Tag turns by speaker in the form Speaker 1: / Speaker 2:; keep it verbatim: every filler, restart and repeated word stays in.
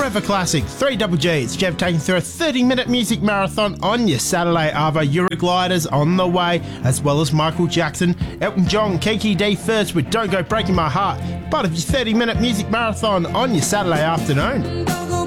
Speaker 1: Forever Classic, three Double G's. Jeff taking through a thirty minute music marathon on your Saturday Arvo. Eurogliders on the way, as well as Michael Jackson, Elton John, Kiki D first with Don't Go Breaking My Heart. Part of your thirty minute music marathon on your Saturday afternoon.